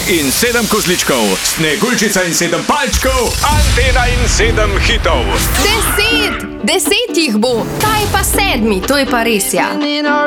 in 7 kozličkov, Sneguljčica in 7 palčkov, Antena in 7 hitov. 10 jih bo, ta je pa 7, to je pa res, ja.